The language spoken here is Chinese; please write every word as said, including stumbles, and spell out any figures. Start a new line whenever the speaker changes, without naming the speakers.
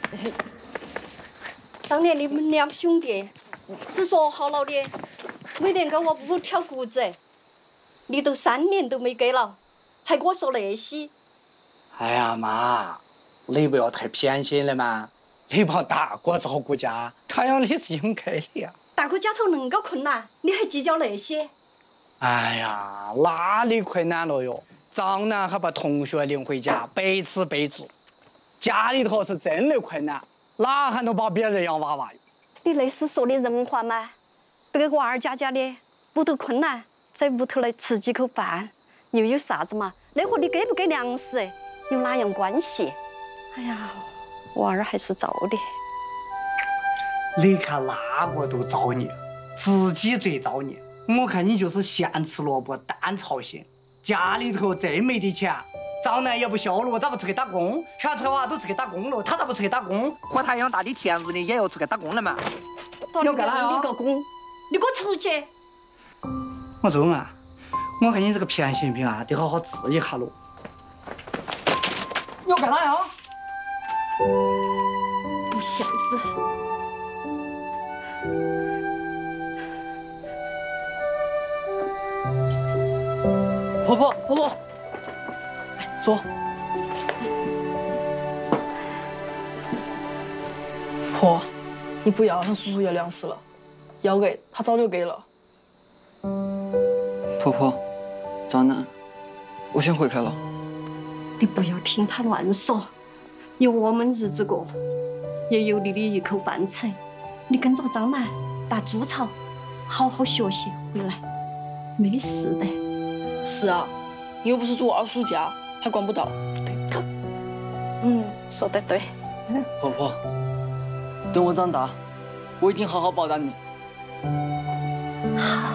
当年你们两兄弟是说好了的，每年给我五条谷子，你都三年都没给了，还跟我说那些。
哎呀妈，你不要太偏心了嘛！你帮大哥照顾家，他要的是应该的呀。
大哥家头恁个困难，你还计较那些？
哎呀，哪里困难了哟？张楠还把同学领回家，白吃白住，家里头是真的困难，哪还能把别人养娃娃哟？
你那是说的人话吗？别个娃儿家家的屋头困难，在屋头来吃几口饭，又有啥子嘛？那和你给不给粮食有哪样关系？哎呀，娃儿还是造的。
你看那个都造孽，自己最造孽。我看你就是咸吃萝卜淡操心，家里头真没得钱，张楠也不销路，咋不出去打工？全村娃都出去打工了，他咋不出去打工？和他一样大的天赋的也要出去打工了嘛？
要干啥？你个工，你给我出去！
我说嘛，我看你这个偏心病啊，得好好治一下喽。你要干啥呀？
不孝子。
婆婆，婆婆，来坐。婆，你不要向叔叔要粮食了，要给他早就给了。
婆婆，张楠，我先回开了。
你不要听他乱说，有我们日子过，也有你的一口饭吃。你跟着张楠打猪草，好好学习回来，没事的。
是啊，你又不是住二叔家，还管不到。
对头。嗯，说得对。
婆婆，等我长大，我一定好好报答你。
好。